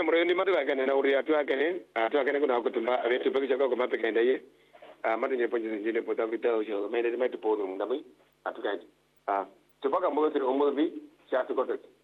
mreni matu agane na uri atu agane kuna kutumba abetu bagi jago kuma pekende ye matu nye ponje njine pota vita ojo mende mai tu podo ndabai atu kai tupaka mo tu mo bi sha tu ko